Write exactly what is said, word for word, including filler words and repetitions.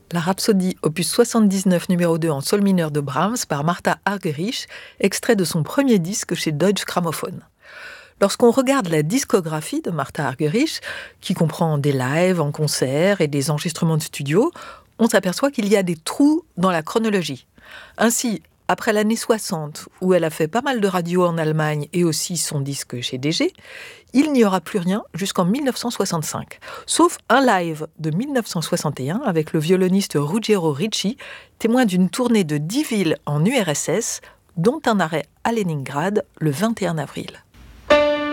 la Rhapsodie opus soixante-dix-neuf numéro deux en sol mineur de Brahms par Martha Argerich, extrait de son premier disque chez Deutsche Grammophon. Lorsqu'on regarde la discographie de Martha Argerich, qui comprend des lives en concert et des enregistrements de studio, on s'aperçoit qu'il y a des trous dans la chronologie. Ainsi, après l'année soixante, où elle a fait pas mal de radio en Allemagne et aussi son disque chez D G, il n'y aura plus rien jusqu'en dix-neuf cent soixante-cinq, sauf un live de dix-neuf cent soixante et un avec le violoniste Ruggiero Ricci, témoin d'une tournée de dix villes en U R S S, dont un arrêt à Leningrad le vingt et un avril.